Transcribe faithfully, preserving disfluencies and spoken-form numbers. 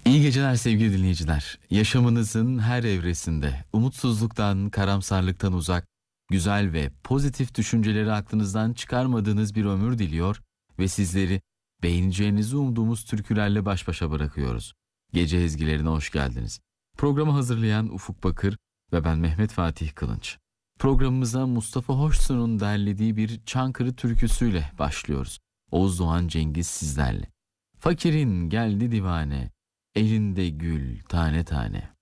İyi geceler sevgili dinleyiciler. Yaşamınızın her evresinde umutsuzluktan, karamsarlıktan uzak, güzel ve pozitif düşünceleri aklınızdan çıkarmadığınız bir ömür diliyor ve sizleri beğeneceğinizi umduğumuz türkülerle baş başa bırakıyoruz. Gece ezgilerine hoş geldiniz. Programı hazırlayan Ufuk Bakır ve ben Mehmet Fatih Kılınç. Programımıza Mustafa Hoşsu'nun derlediği bir Çankırı türküsüyle başlıyoruz. Oğuz Doğan Cengiz sizlerle. Fakirin geldi divane, elinde gül tane tane.